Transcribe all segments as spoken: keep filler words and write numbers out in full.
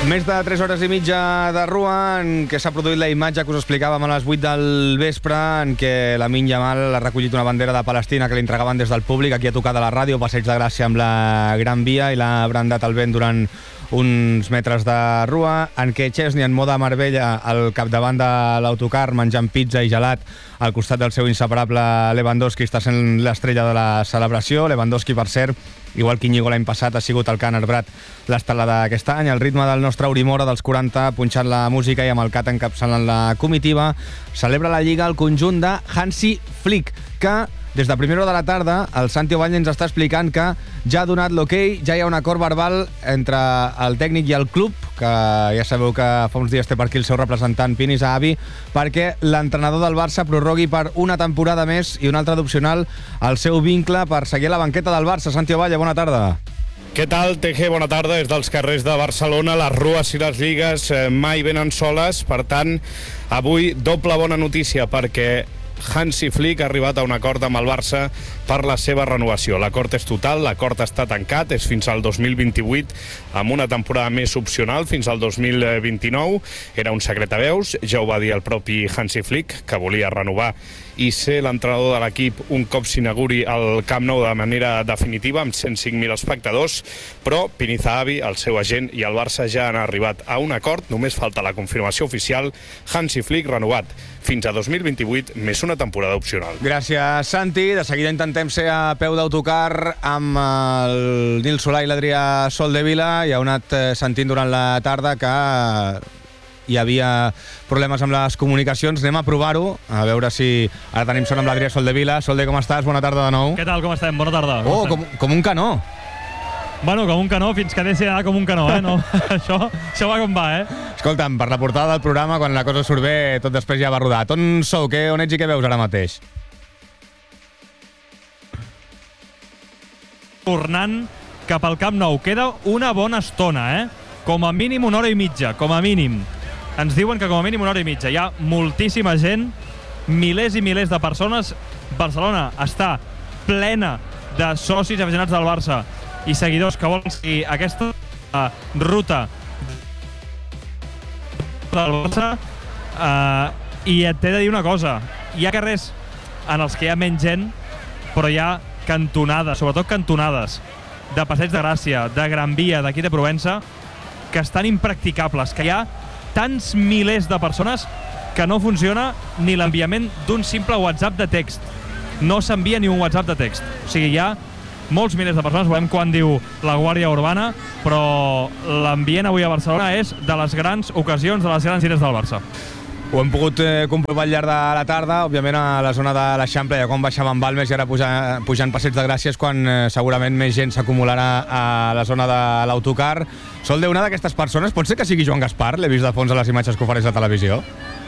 Més de tres hores i mitja de rua en què s'ha produït la imatge que us explicàvem a les vuit del vespre, en què Lamine Yamal ha recollit una bandera de Palestina que li entregaven des del públic aquí a tocar de la ràdio, Passeig de Gràcia amb la Gran Via, i l'ha brandat al vent durant uns metres de rua, en què Chesney, en moda Marbella, al capdavant de l'autocar, menjant pizza i gelat al costat del seu inseparable Lewandowski, està sent l'estrella de la celebració. Lewandowski, per cert, igual que Íñigo l'any passat, ha sigut el cant arbrat l'estel·la d'aquest any. El ritme del nostre Aurimora dels quaranta, punxant la música i amb el Cat encapçalant la comitiva, celebra la Lliga al conjunt de Hansi Flick, que des de primera hora de la tarda el Santi Ovalle ens està explicant que ja ha donat l'ok, ja hi ha un acord verbal entre el tècnic i el club, que ja sabeu que fa uns dies té per aquí el seu representant Pini Zahavi, perquè l'entrenador del Barça prorrogui per una temporada més i una altra d'opcional el seu vincle per seguir a la banqueta del Barça. Santi Ovalle, bona tarda. Què tal, T G? Bona tarda. Des dels carrers de Barcelona, les rues i les lligues eh, mai venen soles. Per tant, avui doble bona notícia, perquè Hansi Flick ha arribat a un acord amb el Barça per la seva renovació. L'acord és total, l'acord està tancat, és fins al dos mil vint-i-vuit, amb una temporada més opcional fins al dos mil vint-i-nou. Era un secret a veus, ja ho va dir el propi Hansi Flick, que volia renovar i ser l'entrenador de l'equip un cop s'inauguri el Camp Nou de manera definitiva, amb cent cinc mil espectadors, però Pini Zahavi, el seu agent i el Barça ja han arribat a un acord, només falta la confirmació oficial. Hansi Flick renovat fins a dos mil vint-i-vuit, més una temporada opcional. Gràcies, Santi. De seguida intentem ser a peu d'autocar amb el Nil Solà i l'Adrià Soldevila. Ja heu anat sentint durant la tarda que hi havia problemes amb les comunicacions. Anem a provar-ho, a veure si ara tenim son amb l'Adrià Soldevila. Solde, com estàs? Bona tarda de nou. Què tal, com estem? Bona tarda. Com oh, com, com un canó. Bueno, com un canó, fins que deixi d'anar com un canó, eh? No, això, això va com va, eh? Escolta'm, per la portada del programa, quan la cosa surt bé, tot després ja va rodat. On sou? Què, on ets i què veus ara mateix? Tornant cap al Camp Nou. Queda una bona estona, eh? Com a mínim una hora i mitja, com a mínim. Ens diuen que com a mínim una hora i mitja. Hi ha moltíssima gent, milers i milers de persones. Barcelona està plena de socis aficionats del Barça i seguidors que volen seguir aquesta uh, ruta del Barça, uh, i et he de dir una cosa, hi ha carrers en els que hi ha menys gent, però hi ha cantonades, sobretot cantonades, de Passeig de Gràcia, de Gran Via, d'aquí de Provença, que estan impracticables, que hi ha tants milers de persones que no funciona ni l'enviament d'un simple WhatsApp de text. No s'envia ni un WhatsApp de text. O sigui, hi ha molts milers de persones, veiem quan diu la Guàrdia Urbana, però l'ambient avui a Barcelona és de les grans ocasions, de les grans gires del Barça. Ho hem pogut eh, comprovar al llarg de la tarda, òbviament a la zona de l'Eixample, ja quan baixàvem Balmes i ara pujant, pujant Passeig de Gràcia és quan eh, segurament més gent s'acumularà a la zona de l'autocar. Solde, una d'aquestes persones, pot ser que sigui Joan Gaspar? L'he vist de fons a les imatges que ofereix la televisió.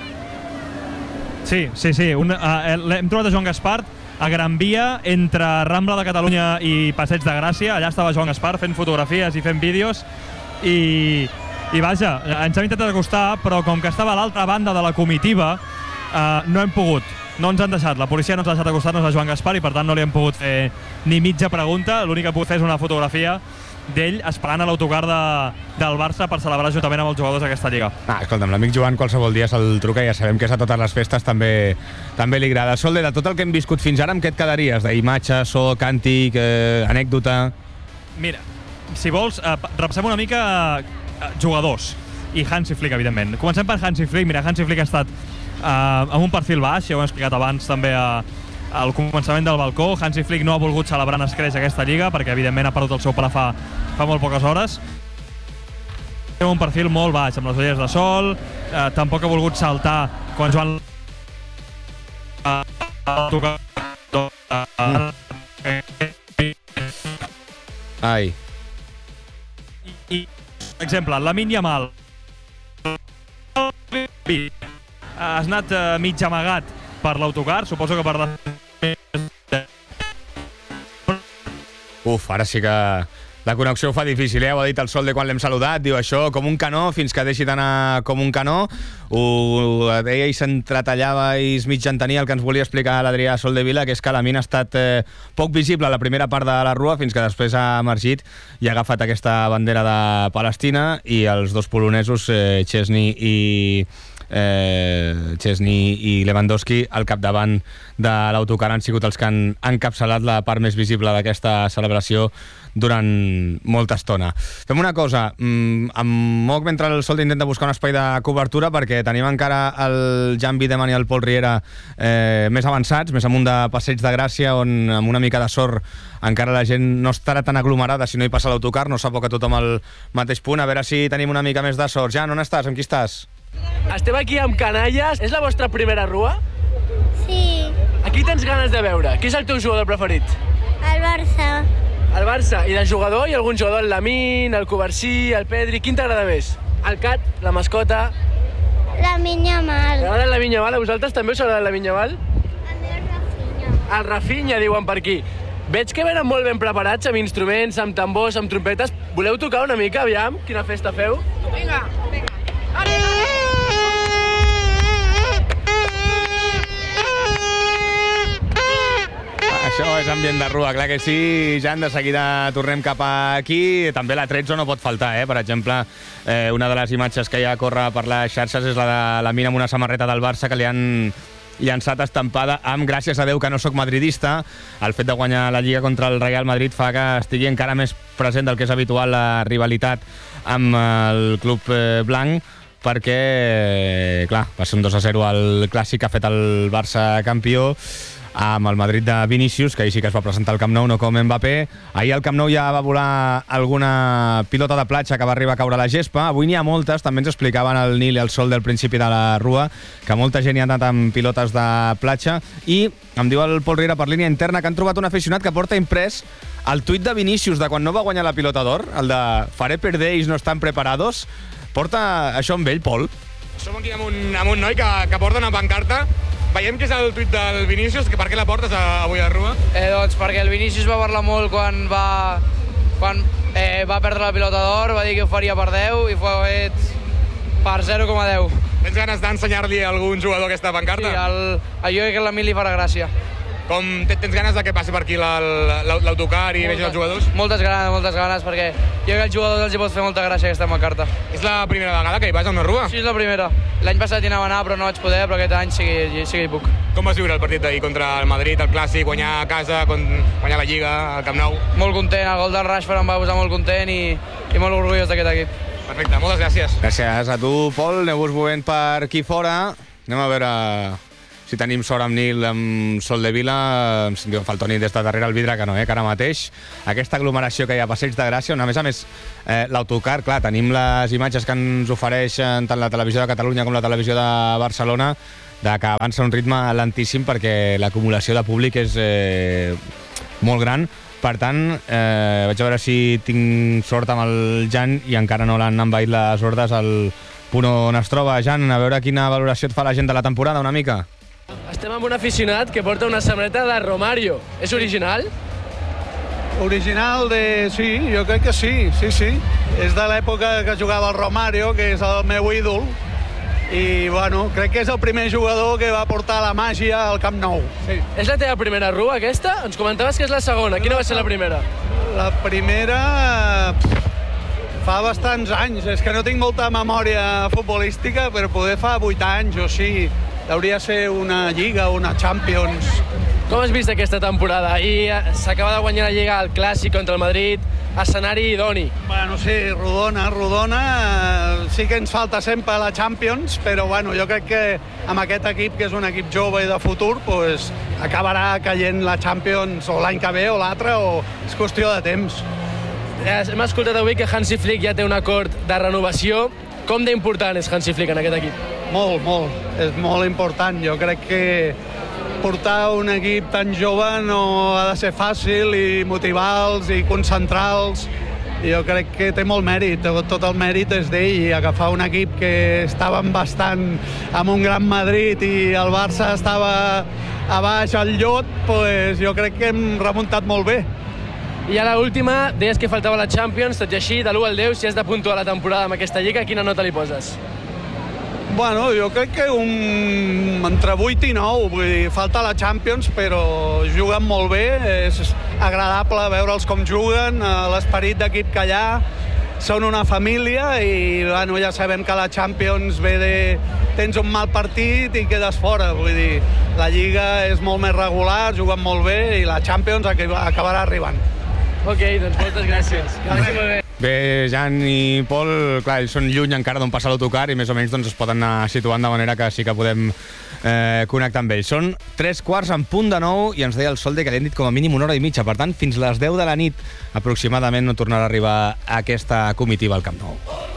Sí, sí, sí. Un, uh, hem trobat a Joan Gaspar a Gran Via, entre Rambla de Catalunya i Passeig de Gràcia. Allà estava Joan Gaspar fent fotografies i fent vídeos i, i vaja, ens hem intentat acostar, però com que estava a l'altra banda de la comitiva, eh, no hem pogut, no ens han deixat, la policia no ens ha deixat acostar-nos a Joan Gaspar i per tant no li hem pogut fer ni mitja pregunta. L'únic que ha pogut fer és una fotografia d'ell esperant a l'autocar de, del Barça per celebrar juntament amb els jugadors d'aquesta lliga. Ah, escolta'm, l'amic Joan qualsevol dia se'l truca i ja sabem que és a totes les festes, també, també li agrada. Solde, de tot el que hem viscut fins ara, amb què et quedaries? D'imatge, so, càntic, eh, anècdota? Mira, si vols, eh, repassem una mica eh, jugadors i Hansi Flick, evidentment. Comencem per Hansi Flick. Mira, Hansi Flick ha estat eh, amb un perfil baix, ja ho hem explicat abans també a al començament del balcó. Hansi Flick no ha volgut celebrar en escreix aquesta lliga perquè evidentment ha perdut el seu pare fa, fa molt poques hores. Té un perfil molt baix, amb les ulleres de sol, eh, tampoc ha volgut saltar quan Joan Ai. I, i exemple, Lamine Yamal has anat eh, mig amagat per l'autocar, suposo que per... Uf, ara sí que La connexió ho fa difícil, eh? Ho ha dit el Sol de quan l'hem saludat. Diu això, com un canó, fins que deixi d'anar com un canó. Ho deia i s'entretallava i es mig entenia el que ens volia explicar l'Adrià Soldevila, que és que la mina ha estat eh, poc visible a la primera part de la rua, fins que després ha emergit i ha agafat aquesta bandera de Palestina, i els dos polonesos, eh, Chesney i... Eh, Chesney i Lewandowski al capdavant de l'autocar han sigut els que han encapçalat la part més visible d'aquesta celebració durant molta estona. Fem una cosa, mm, em moc mentre el Sol intenta buscar un espai de cobertura, perquè tenim encara el Jan Bideman i el Pol Riera eh, més avançats, més amunt de Passeig de Gràcia, on amb una mica de sort encara la gent no estarà tan aglomerada si no hi passa l'autocar, no s'apoca tothom al mateix punt. A veure si tenim una mica més de sort. Jan, on estàs? Amb qui estàs? Estem aquí amb canalles. És la vostra primera rua? Sí, A qui tens ganes de veure? Qui és el teu jugador preferit? el Barça. El Barça. I de jugador? Hi ha algun jugador? El Lamine, el Covarsí, el Pedri... Quin t'agrada més? El Cat, la mascota... La Minya Mal. T'agrada el Lamine Yamal? A vosaltres també us agrada el Lamine Yamal? El meu Rafinha. El Rafinha, diuen per aquí. Veig que venen molt ben preparats, amb instruments, amb tambors, amb trompetes. Voleu tocar una mica, aviam? Quina festa feu? Vinga, vinga. Això és ambient de rua, clar que sí. Jan, de seguida tornem cap aquí. També la tretze no pot faltar, eh? Per exemple, eh, una de les imatges que ja corre per les xarxes és la de la mina amb una samarreta del Barça que li han llançat estampada amb "gràcies a Déu que no sóc madridista". El fet de guanyar la Lliga contra el Real Madrid fa que estigui encara més present del que és habitual la rivalitat amb el club eh, blanc, perquè, clar, va ser un dos a zero al clàssic que ha fet el Barça campió, amb el Madrid de Vinícius, que ahir sí que es va presentar al Camp Nou, no com Mbappé. Ahir al Camp Nou ja va volar alguna pilota de platja que va arribar a caure a la gespa. Avui n'hi ha moltes, també ens explicaven el Nil i el Sol del principi de la rua, que molta gent hi ha anat amb pilotes de platja. I em diu el Pol Riera per línia interna que han trobat un aficionat que porta imprès el tuit de Vinícius de quan no va guanyar la pilota d'or, el de "faré perder, ells no estan preparados". Porta això amb ell, Pol? Som aquí amb un, amb un noi que, que porta una pancarta. Veiem que és el tuit del Vinícius, que per què la portes a, avui a Rua? Eh, doncs perquè el Vinícius va parlar molt quan va, quan, eh, va perdre la pilota d'or, va dir que ho faria per deu i ho ha fet per zero coma deu. Tens ganes d'ensenyar-li a algun jugador aquesta pancarta? Sí, el, a jo crec que a l'Emili li farà gràcia. Com tens ganes de que passi per aquí l'autocar i vegi els jugadors? Moltes ganes, moltes ganes, perquè jo crec que als jugadors els hi pot fer molta gràcia aquesta pancarta. És la primera vegada que hi vas a una Rua? Sí, és la primera. L'any passat hi anava a anar, però no vaig poder, però aquest any sí que, sí que hi puc. Com vas viure el partit d'ahir contra el Madrid, el clàssic, guanyar a casa, guanyar la Lliga, al Camp Nou? Molt content, el gol del Rashford em va posar molt content i, i molt orgullós d'aquest equip. Perfecte, moltes gràcies. Gràcies a tu, Pol. Aneu-vos movent per aquí fora. Anem a veure si tenim sort amb Nil, amb Soldevila. Em diuen falta Nil des de darrere el vidre, que no, eh, que ara mateix. Aquesta aglomeració que hi ha a Passeig de Gràcia, on a més a més eh, l'autocar, clar, tenim les imatges que ens ofereixen tant la televisió de Catalunya com la televisió de Barcelona, de que avança un ritme lentíssim perquè l'acumulació de públic és eh, molt gran. Per tant, eh, vaig a veure si tinc sort amb el Jan i encara no l'han envaït les hordes al punt on es troba. Jan, a veure quina valoració et fa la gent de la temporada, una mica. Estem amb un aficionat que porta una samarreta de Romario. És original? Original de... Sí, jo crec que sí, sí, sí. És de l'època que jugava el Romario, que és el meu ídol. I, bueno, crec que és el primer jugador que va portar la màgia al Camp Nou. Sí. És la teva primera Rua, aquesta? Ens comentaves que és la segona. Quina va ser la primera? La primera... Fa bastants anys. És que no tinc molta memòria futbolística, però poder fa vuit anys o sí. Hauria de ser una Lliga, una Champions. Com has vist aquesta temporada? Ahir s'acaba de guanyar la Lliga al Clàssic contra el Madrid, escenari idoni. Bueno, sí, rodona, rodona. Sí que ens falta sempre la Champions, però bueno, jo crec que amb aquest equip, que és un equip jove i de futur, pues, acabarà caient la Champions o l'any que ve o l'altre, o és qüestió de temps. Hem escoltat avui que Hansi Flick ja té un acord de renovació. Com d'important és Hansi Flick en aquest equip? Molt, molt. És molt important. Jo crec que portar un equip tan jove no ha de ser fàcil, i motivar-los i concentrar-los. Jo crec que té molt mèrit. Tot el mèrit és d'ell. I agafar un equip que estàvem bastant amb un gran Madrid i el Barça estava a baix al llot, pues jo crec que hem remuntat molt bé. I a l'última, deies que faltava la Champions, tot i així, de l'u al deu, si has de puntuar la temporada amb aquesta lliga, quina nota li poses? Bueno, jo crec que un... entre vuit i nou, vull dir, falta la Champions, però juguen molt bé, és agradable veure'ls com juguen, l'esperit d'equip que hi ha, són una família i bueno, ja sabem que la Champions ve de... tens un mal partit i quedes fora, vull dir, la Lliga és molt més regular, juguen molt bé i la Champions acabarà arribant. Ok, doncs moltes gràcies. Que vagi molt bé. Bé, Jan i Pol, clar, ells són lluny encara d'on passa l'autocar i més o menys doncs, es poden anar situant de manera que sí que podem eh, connectar amb ells. Són tres quarts en punt de nou i ens deia el Solde que li han dit com a mínim una hora i mitja. Per tant, fins les deu de la nit aproximadament no tornarà a arribar aquesta comitiva al Camp Nou.